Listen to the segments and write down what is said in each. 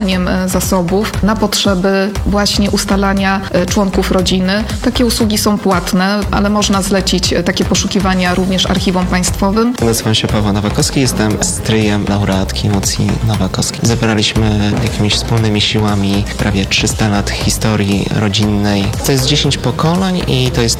poszukiwaniem zasobów na potrzeby właśnie ustalania członków rodziny. Takie usługi są płatne, ale można zlecić takie poszukiwania również archiwom państwowym. Nazywam się Paweł Nowakowski, jestem stryjem laureatki Lucji Nowakowskiej. Zebraliśmy jakimiś wspólnymi siłami prawie 300 lat historii rodzinnej. To jest 10 pokoleń i to jest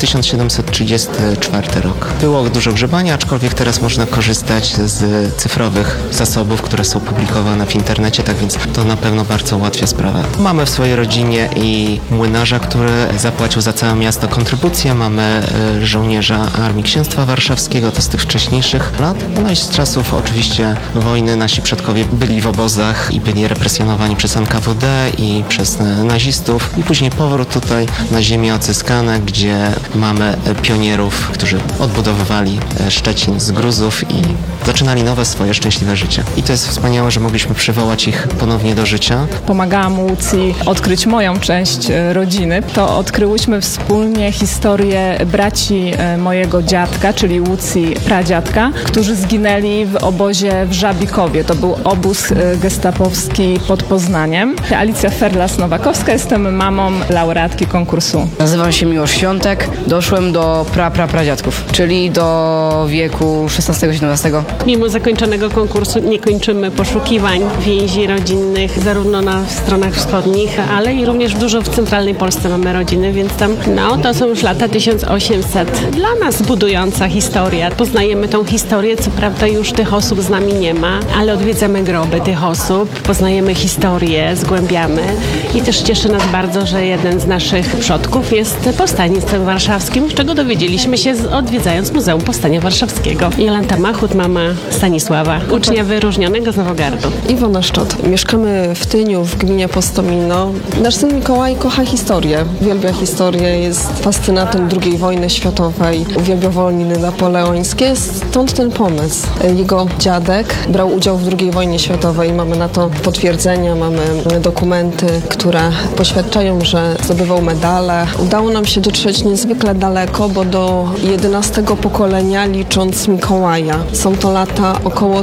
1734 rok. Było dużo grzebania, aczkolwiek teraz można korzystać z cyfrowych zasobów, które są publikowane w internecie, tak więc to na pewno bardzo ułatwia sprawę. Mamy w swojej rodzinie i młynarza, który zapłacił za całe miasto kontrybucję. Mamy żołnierza Armii Księstwa Warszawskiego, to z tych wcześniejszych lat. No i z czasów oczywiście wojny nasi przodkowie byli w obozach i byli represjonowani przez NKWD i przez nazistów. I później powrót tutaj na ziemię odzyskane, gdzie mamy pionierów, którzy odbudowywali Szczecin z gruzów i zaczynali nowe swoje szczęśliwe życie. I to jest wspaniałe, że mogliśmy przywołać ich ponownie do życia. Pomagałam Łucji odkryć moją część rodziny. To odkryłyśmy wspólnie historię braci mojego dziadka, czyli Łucji pradziadka, którzy zginęli w obozie w Żabikowie. To był obóz gestapowski pod Poznaniem. Alicja Ferlas-Nowakowska, jestem mamą laureatki konkursu. Nazywam się Miłosz Świątek. Doszłem do pradziadków, czyli do wieku XVI-XVII. Mimo zakończonego konkursu nie kończymy poszukiwań więzi rodzinnych zarówno na stronach wschodnich, ale i również dużo w centralnej Polsce mamy rodziny, więc tam to są już lata 1800. Dla nas budująca historia. Poznajemy tą historię, co prawda już tych osób z nami nie ma, ale odwiedzamy groby tych osób, poznajemy historię, zgłębiamy i też cieszy nas bardzo, że jeden z naszych przodków jest powstańcem warszawskim, z czego dowiedzieliśmy się odwiedzając Muzeum Powstania Warszawskiego. Jolanta Machut, mama Stanisława, ucznia wyróżnionego z Nowogardu. Iwona Szczot. Mieszkamy w Tyniu, w gminie Postomino. Nasz syn Mikołaj kocha historię. Uwielbia historię, jest fascynatem II wojny światowej, uwielbia wojny napoleońskie, stąd ten pomysł. Jego dziadek brał udział w II wojnie światowej. Mamy na to potwierdzenia, mamy dokumenty, które poświadczają, że zdobywał medale. Udało nam się dotrzeć niezwykle daleko, bo do 11 pokolenia licząc Mikołaja. Są to lata około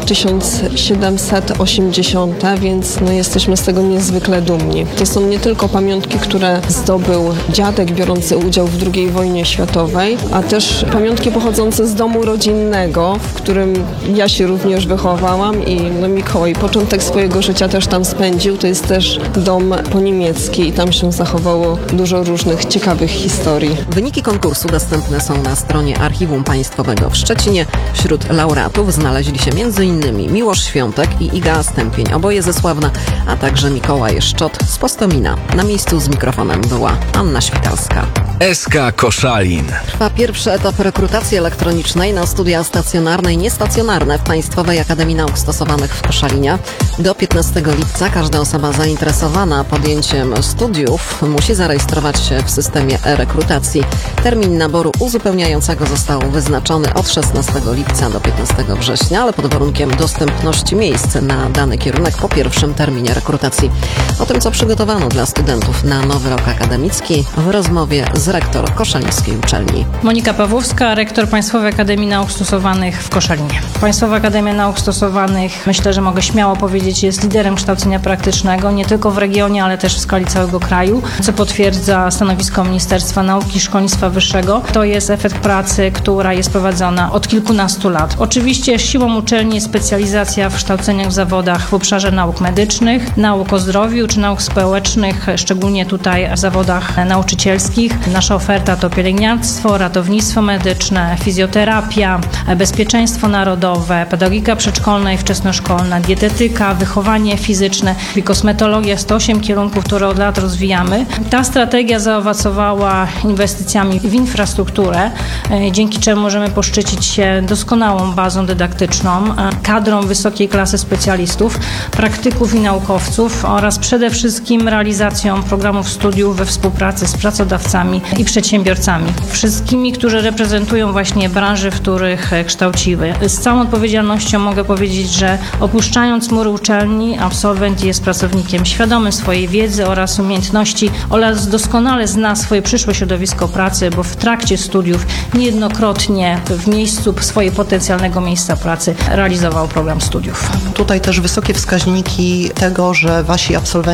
1780, więc jesteśmy z tego niezwykle dumni. To są nie tylko pamiątki, które zdobył dziadek biorący udział w II wojnie światowej, a też pamiątki pochodzące z domu rodzinnego, w którym ja się również wychowałam i Mikołaj początek swojego życia też tam spędził. To jest też dom poniemiecki i tam się zachowało dużo różnych ciekawych historii. Wyniki konkursu dostępne są na stronie Archiwum Państwowego w Szczecinie. Wśród laureatów znaleźli się m.in. Miłosz Świątek i Iga Stępień, oboje ze Sławna, a także Mikołaj Szczot z Postomina. Na miejscu z mikrofonem była Anna Świtalska. SK Koszalin. Trwa pierwszy etap rekrutacji elektronicznej na studia stacjonarne i niestacjonarne w Państwowej Akademii Nauk Stosowanych w Koszalinie. Do 15 lipca każda osoba zainteresowana podjęciem studiów musi zarejestrować się w systemie e-rekrutacji. Termin naboru uzupełniającego został wyznaczony od 16 lipca do 15 września, ale pod warunkiem dostępności miejsc na dany kierunek po pierwszym terminie rekrutacji. O tym, co przygotowano dla studentów na nowy rok akademicki, w rozmowie z rektor koszalińskiej uczelni. Monika Pawłowska, rektor Państwowej Akademii Nauk Stosowanych w Koszalinie. Państwowa Akademia Nauk Stosowanych, myślę, że mogę śmiało powiedzieć, jest liderem kształcenia praktycznego, nie tylko w regionie, ale też w skali całego kraju, co potwierdza stanowisko Ministerstwa Nauki i Szkolnictwa Wyższego. To jest efekt pracy, która jest prowadzona od kilkunastu lat. Oczywiście siłą uczelni jest specjalizacja w kształceniach w zawodach w obszarze nauk medycznych, nauk o zdrowiu czy nauk społecznych, szczególnie tutaj w zawodach nauczycielskich. Nasza oferta to pielęgniarstwo, ratownictwo medyczne, fizjoterapia, bezpieczeństwo narodowe, pedagogika przedszkolna i wczesnoszkolna, dietetyka, wychowanie fizyczne i kosmetologia. 108 kierunków, które od lat rozwijamy. Ta strategia zaowocowała inwestycjami w infrastrukturę, dzięki czemu możemy poszczycić się doskonałą bazą dydaktyczną, kadrą wysokiej klasy specjalistów, praktyków i naukowców oraz przede wszystkim realizacją programów studiów we współpracy z pracodawcami i przedsiębiorcami. Wszystkimi, którzy reprezentują właśnie branże, w których kształcimy. Z całą odpowiedzialnością mogę powiedzieć, że opuszczając mury uczelni, absolwent jest pracownikiem świadomym swojej wiedzy oraz umiejętności oraz doskonale zna swoje przyszłe środowisko pracy, bo w trakcie studiów niejednokrotnie w miejscu swojego potencjalnego miejsca pracy realizował program studiów. Tutaj też wysokie wskaźniki tego, że wasi absolwenci